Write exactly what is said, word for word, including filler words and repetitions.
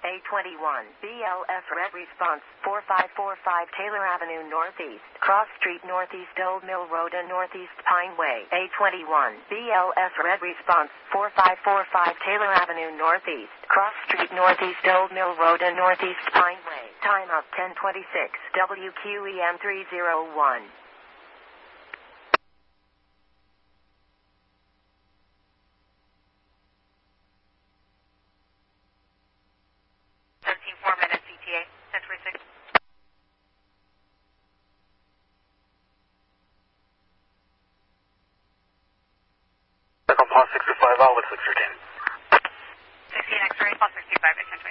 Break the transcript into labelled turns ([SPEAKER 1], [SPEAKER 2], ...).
[SPEAKER 1] A twenty-one, B L S red response, four five four five Taylor Avenue Northeast, Cross Street Northeast Old Mill Road and Northeast Pine Way. A twenty-one, B L S red response, four five four five Taylor Avenue Northeast, Cross Street Northeast Old Mill Road and Northeast Pine Way. Time of ten twenty-six, W Q E M three oh one.
[SPEAKER 2] four minutes E T A, ten twenty-six.
[SPEAKER 3] Second Paul six two five, Outlook six thirteen.
[SPEAKER 2] sixteen X-ray, Paul six two five at ten twenty-six.